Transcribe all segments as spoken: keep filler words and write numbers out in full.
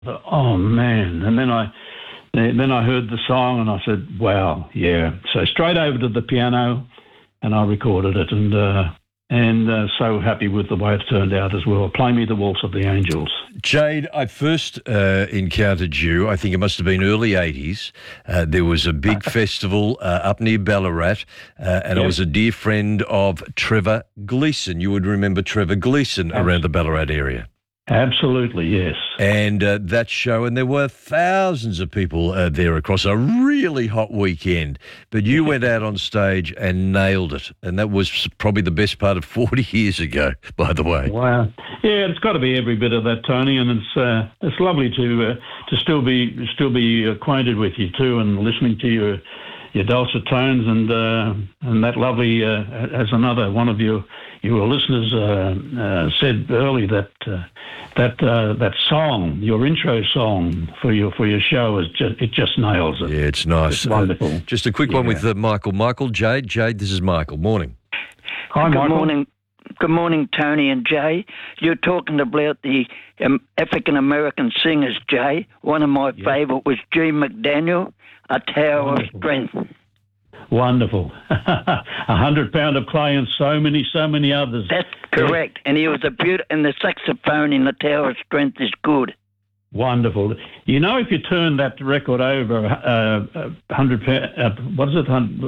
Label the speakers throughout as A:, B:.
A: Oh man! And then I, then I heard the song and I said, "Wow, yeah." So straight over to the piano, and I recorded it, and uh, and uh, so happy with the way it turned out as well. Play Me the Waltz of the Angels.
B: Jade, I first uh, encountered you, I think it must have been early eighties. Uh, there was a big festival uh, up near Ballarat, uh, and yep. I was a dear friend of Trevor Gleeson. You would remember Trevor Gleeson Absolutely. Around the Ballarat area.
A: Absolutely, yes.
B: And uh, that show, and there were thousands of people uh, there across a really hot weekend. But you went out on stage and nailed it, and that was probably the best part of forty years ago, by the way.
A: Wow. Yeah, it's got to be every bit of that, Tony, and it's uh, it's lovely to uh, to still be still be acquainted with you too, and listening to your your dulcet tones, and uh, and that lovely, uh, as another one of your your listeners uh, uh, said early, that uh, that uh, that song, your intro song for your for your show, is just it just nails it.
B: Yeah, it's nice,
A: it's wonderful.
B: Uh, just a quick yeah. one with uh, Michael. Michael, Jade, Jade. This is Michael. Morning.
A: Hi,
C: Good
A: Michael.
C: morning. Good morning, Tony and Jay. You're talking about the um, African-American singers, Jay. One of my yeah. favourite was Gene McDaniel, A Tower
A: Wonderful.
C: of Strength.
A: Wonderful. A hundred pound of clay and so many, so many others.
C: That's correct. Yeah. And he was a beautiful, and the saxophone in The Tower of Strength is good.
A: Wonderful. You know, if you turn that record over, uh, a hundred pound, uh, what is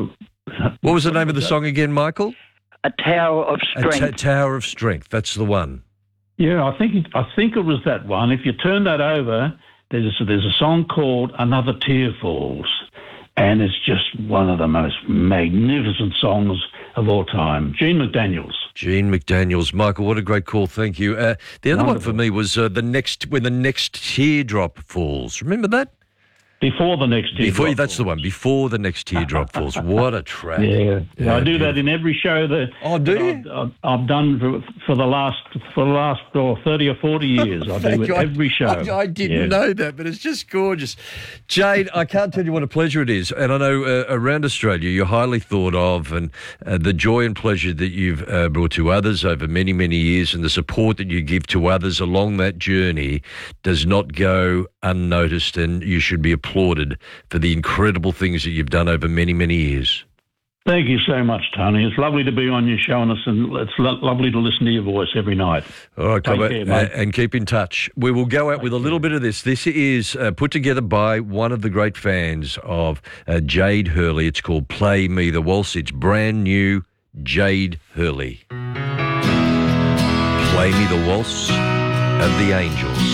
A: it?
B: What was the name of the song again, Michael?
C: A Tower of Strength.
B: A t- Tower of Strength. That's the one.
A: Yeah, I think it, I think it was that one. If you turn that over, there's a, there's a song called Another Tear Falls, and it's just one of the most magnificent songs of all time. Gene McDaniels.
B: Gene McDaniels. Michael, what a great call. Thank you. Uh, the other Wonderful. One for me was uh, the next when the next teardrop falls. Remember that?
A: Before the next teardrop
B: Before,
A: falls.
B: That's the one. Before the next teardrop falls. What a track.
A: Yeah. yeah I do
B: beautiful.
A: that in every show that,
B: oh, do
A: that
B: you?
A: I've, I've done for, for the last for the last oh, thirty or forty years. I do it
B: you.
A: every show.
B: I, I didn't
A: yeah.
B: know that, but it's just gorgeous. Jade, I can't tell you what a pleasure it is. And I know uh, around Australia you're highly thought of, and uh, the joy and pleasure that you've uh, brought to others over many, many years, and the support that you give to others along that journey does not go unnoticed, and you should be applauded for the incredible things that you've done over many, many years.
A: Thank you so much, Tony. It's lovely to be on your show, and it's, it's lo- lovely to listen to your voice every night.
B: All right,
A: Take care, mate.
B: Uh, and keep in touch. We will go out Take with a little care. bit of this. This is uh, put together by one of the great fans of uh, Jade Hurley. It's called Play Me the Waltz. It's brand new Jade Hurley. Play Me the Waltz of the Angels.